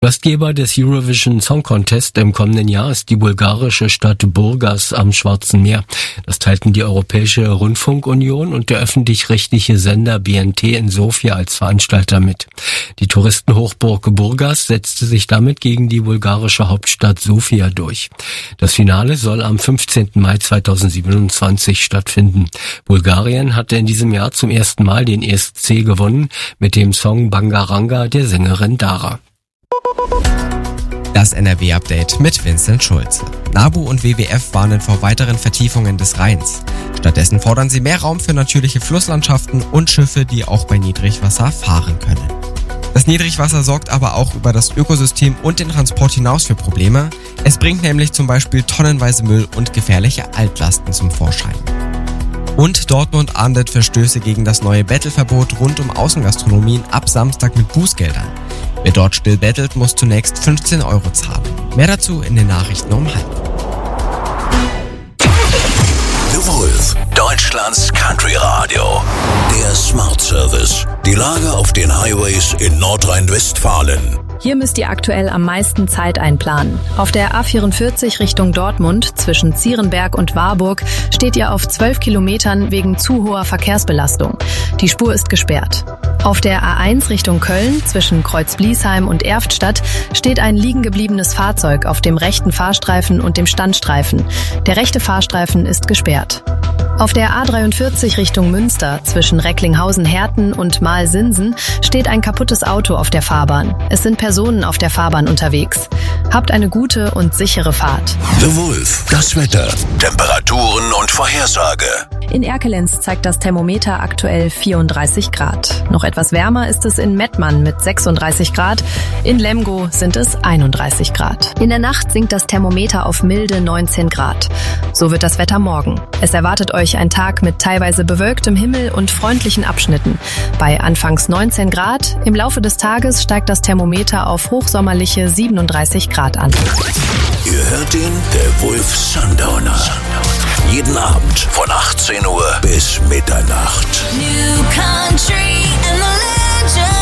Gastgeber des Eurovision Song Contest im kommenden Jahr ist die bulgarische Stadt Burgas am Schwarzen Meer. Das teilten die Europäische Rundfunkunion und der öffentlich-rechtliche Sender BNT in Sofia als Veranstalter mit. Die Touristenhochburg Burgas setzte sich damit gegen die bulgarische Hauptstadt Sofia durch. Das Finale soll am 15. Mai 2027 stattfinden. Bulgarien hatte in diesem Jahr zum ersten Mal den ESC gewonnen mit dem Song Bangaranga der Sängerin Dara. Das NRW-Update mit Vincent Schulze. NABU und WWF warnen vor weiteren Vertiefungen des Rheins. Stattdessen fordern sie mehr Raum für natürliche Flusslandschaften und Schiffe, die auch bei Niedrigwasser fahren können. Das Niedrigwasser sorgt aber auch über das Ökosystem und den Transport hinaus für Probleme. Es bringt nämlich zum Beispiel tonnenweise Müll und gefährliche Altlasten zum Vorschein. Und Dortmund ahndet Verstöße gegen das neue Bettelverbot rund um Außengastronomien ab Samstag mit Bußgeldern. Wer dort still bettelt, muss zunächst 15 € zahlen. Mehr dazu in den Nachrichten um 12:30. The Wolf, Deutschlands Country Radio. Der Smart Service. Die Lage auf den Highways in Nordrhein-Westfalen. Hier müsst ihr aktuell am meisten Zeit einplanen. Auf der A44 Richtung Dortmund zwischen Zierenberg und Warburg steht ihr auf 12 Kilometern wegen zu hoher Verkehrsbelastung. Die Spur ist gesperrt. Auf der A1 Richtung Köln zwischen Kreuzbliesheim und Erftstadt steht ein liegen gebliebenes Fahrzeug auf dem rechten Fahrstreifen und dem Standstreifen. Der rechte Fahrstreifen ist gesperrt. Auf der A43 Richtung Münster zwischen Recklinghausen-Herten und Mahlsinsen steht ein kaputtes Auto auf der Fahrbahn. Es sind Personen auf der Fahrbahn unterwegs. Habt eine gute und sichere Fahrt. The Wolf, das Wetter, Temperaturen und Vorhersage. In Erkelenz zeigt das Thermometer aktuell 34 Grad. Noch etwas wärmer ist es in Mettmann mit 36 Grad. In Lemgo sind es 31 Grad. In der Nacht sinkt das Thermometer auf milde 19 Grad. So wird das Wetter morgen. Es erwartet euch ein Tag mit teilweise bewölktem Himmel und freundlichen Abschnitten. Bei anfangs 19 Grad, im Laufe des Tages steigt das Thermometer auf hochsommerliche 37 Grad an. Ihr hört ihn, der Wolf Sundowner. Jeden Abend von 18 Uhr bis Mitternacht. New country and the legend.